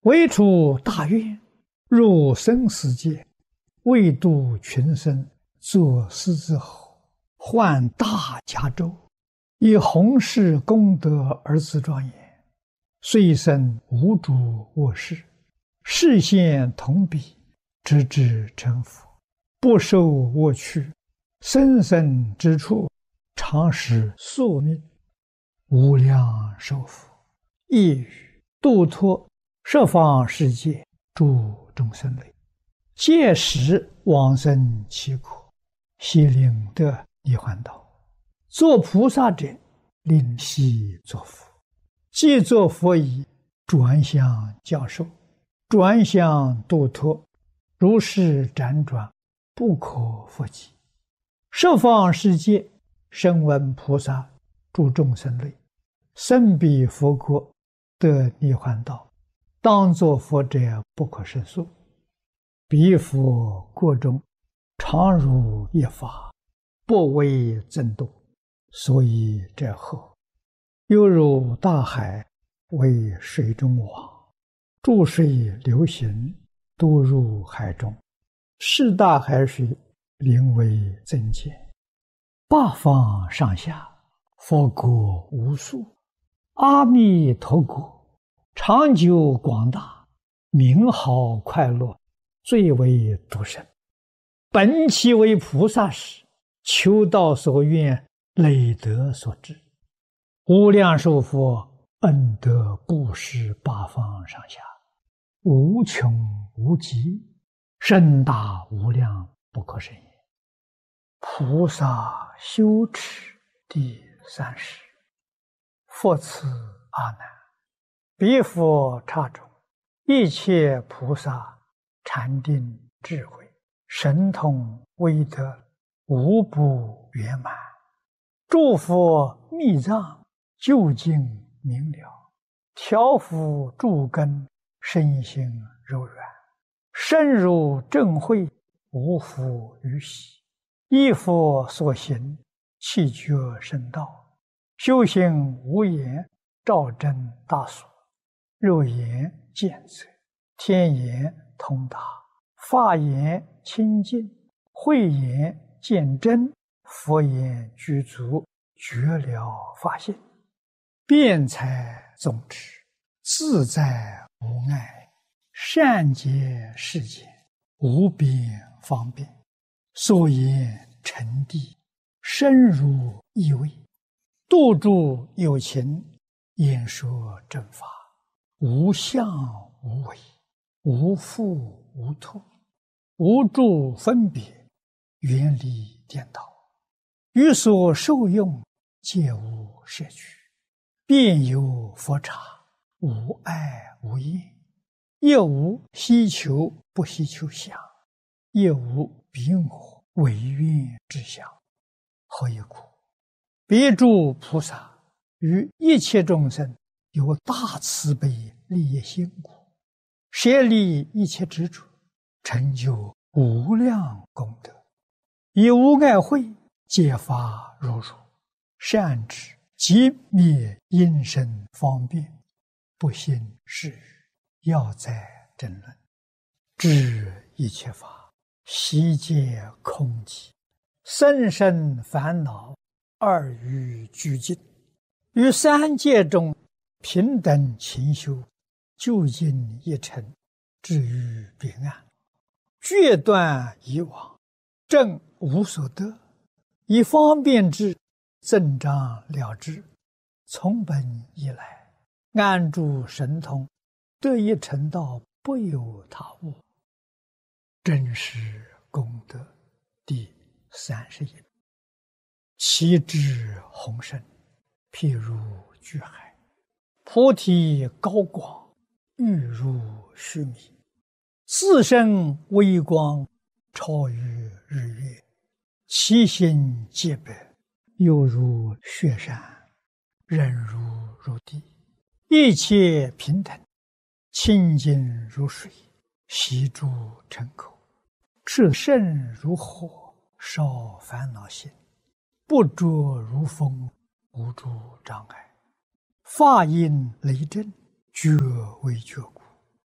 唯除大愿，入生死界，为度群生，作狮子吼，换大甲胄，以弘誓功德而自庄严，遂生无主卧室，视现同彼，直至成佛，不受我趣，生生之处，常使宿命，无量寿佛，一语度脱十方世界诸众生类，届时往生其苦，悉令得涅槃道。做菩萨者，令悉作佛；既作佛已，转向教授，转向度脱，如是辗转，不可复计。十方世界，声闻菩萨诸众生类，生彼佛国，得涅槃道。当作佛者不可胜数，彼佛国中，常如一法，不为增度，所以者后，犹如大海为水中网，注水流行，都入海中，是大海水灵为增减，八方上下，佛国无数，阿弥陀国长久广大，名号快乐，最为独生。本其为菩萨时，求道所愿，累德所致，无量寿佛恩德布施八方上下，无穷无极，甚大无量，不可胜也。菩萨修持第30，复次阿难，彼佛刹中，一切菩萨禅定智慧神通威德，无不圆满。诸佛密藏究竟明了，调伏诸根，身心柔软，深入正慧，无复于喜。依佛所行，气觉深道，修行无言，照真大所，肉眼见则，天眼通达，法眼清净，慧眼见真，佛眼具足，觉了法性，辩才总持，自在无碍，善解世间，无边方便，所言成谛，深入意味，度诸有情，演说正法，无相无为，无复无脱，无诸分别，远离颠倒，于所受用，皆无摄取，遍有佛刹，无碍无厌，亦无希求不希求相，亦无彼我唯愿之相。何以故？彼诸菩萨于一切众生有大慈悲利益心故，舍离一切执着，成就无量功德，以无碍慧揭发如如，善知即灭因身方便，不信是语，要在争论，知一切法悉皆空寂，生生烦恼二于俱尽，于三界中平等勤修，究竟一尘，至于彼岸，决断以往，正无所得，以方便之，增长了之，从本以来，安住神通，得以成道，不有他物。真实功德第31，其智宏深，譬如巨海，菩提高广，欲如须弥，自身微光，超于日月，其心洁白，犹如雪山，忍如入地，一切平等，清净如水，悉诸尘口，炽盛如火，烧烦恼心，不着如风，无诸障碍，法音雷震，觉为觉故，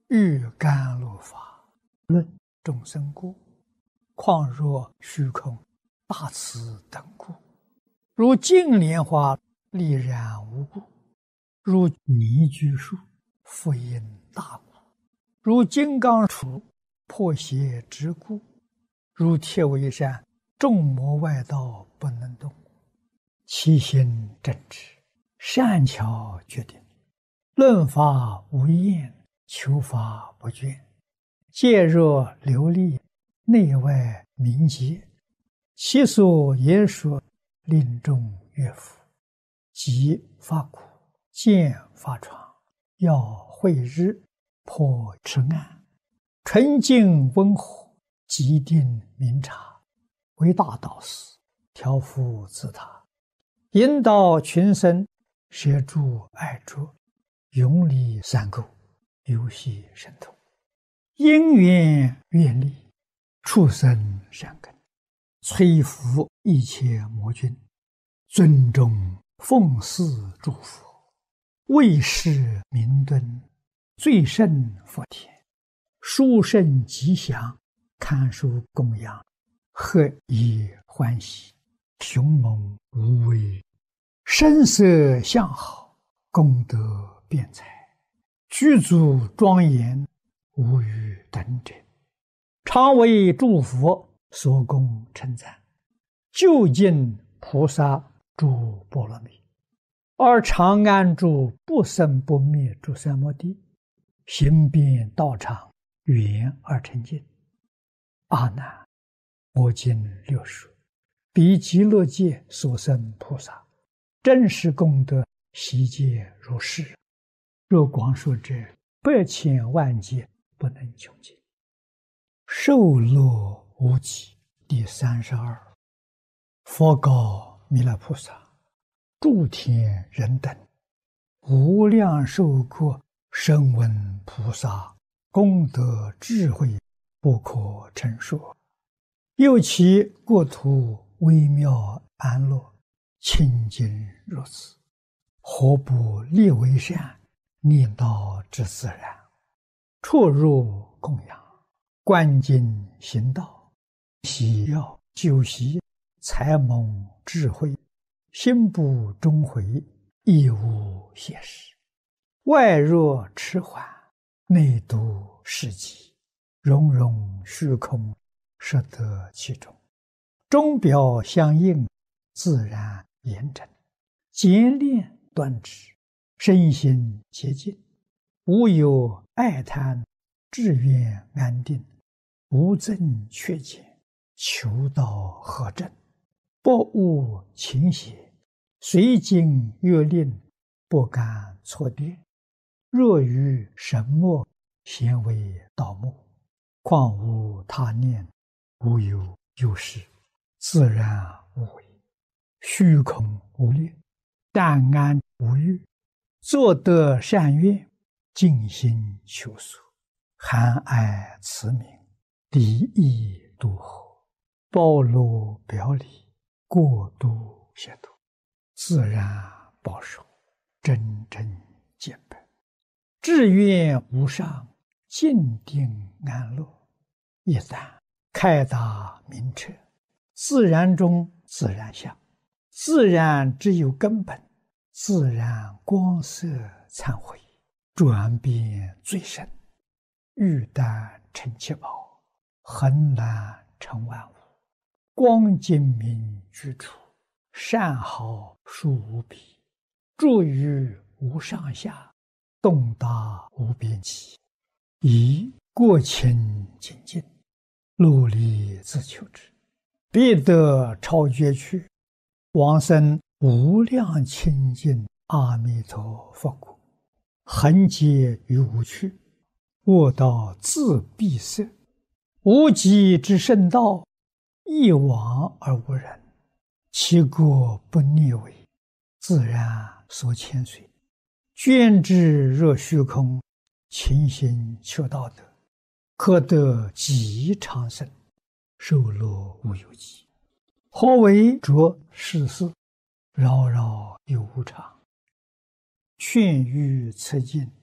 欲甘露法，论众生故，况若虚空大慈等故。如净莲花力染无故，如泥居树复因大故，如金刚杵破邪之故，如铁围山众魔外道不能动。其心正直，善巧决定，论法无厌，求法不倦，戒若流利，内外明洁，其所言说令众悦服。即发苦，见发疮，要慧日，破痴暗，纯净温和，极定明察，为大导师，调伏自他，引导群生，摄诸爱着，永离三垢，游戏神通，因缘愿力，畜生善根，摧伏一切魔君，尊重奉祀诸佛，为世明敦，最胜佛田，殊胜吉祥，堪属供养，何以欢喜，雄猛无畏，声色相好，功德辩才，具足庄严，无与等者，常为诸佛所供称赞，究竟菩萨诸波罗蜜，而常安住不生不灭诸三摩地，行遍道场，圆而成净。阿难，我今六说，彼极乐界所生菩萨，真实功德悉皆如是。若广说者，百千万劫不能穷尽。受乐无极第32。佛告弥勒菩萨：诸天人等，无量寿国声闻菩萨功德智慧不可称说，又其国土微妙安乐，清净如此，何不立为善，念道之自然，出入供养，观经行道，喜要修习，才蒙智慧，心不终回，亦无邪事。外若迟缓，内度世极，融融虚空，摄得其中，钟表相应，自然严整，简练端直，身心洁净，无有爱贪，志愿安定，无增缺减，求道合正，不误情邪，随经阅令，不敢错颠。若于神墨，咸为盗墓，况无他念，无有有事，自然无为，虚空无念，淡安无欲，作得善愿，尽心求索，含爱慈悯，离意度合，包罗表里，过度协度，自然保守，真正见本，志愿无上，静定安乐。一旦开达明彻，自然中自然相，自然只有根本，自然光色忏悔，转变最深，玉丹成七宝，恒然成万物，光精明居处，善好殊无比，住于无上下，洞达无边际，以过清净尽，努力自求之，必得超绝去，往生无量清净阿弥陀佛国，恒劫于无趣，卧道自闭塞，无极之圣道，一往而无人，其国不逆违，自然所牵随，捐之若虚空，勤行求道德，可得极长生，寿乐无有极。何为着世事，扰扰有无常，劝喻此境，